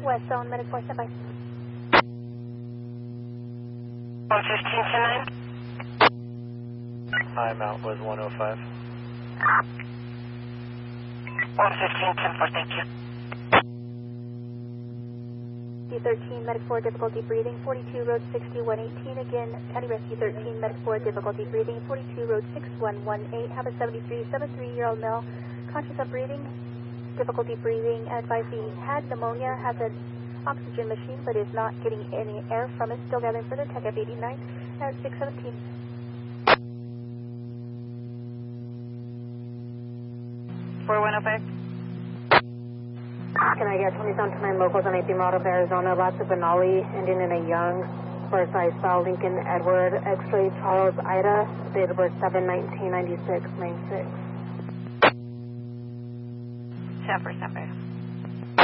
West Zone, medic 4, standby. 115 to 9. High Mount was 105. 115, 10 4, thank you. D13, medic 4, difficulty breathing, 42, road 6118. Again, County Rescue 13, medic 4, difficulty breathing, 42, road 6118. Have a 73-year-old male, conscious of breathing, difficulty breathing. Advise he had pneumonia, has an oxygen machine, but is not getting any air from it. Still gathering further, Tech F89 at 617. 4105. Can I get 2729 locals on 18 out of Arizona, lots of Benali, ending in a Young, first I saw Lincoln Edward, X-ray Charles Ida, date of birth 7/19/96, main 6. 10 4, standby.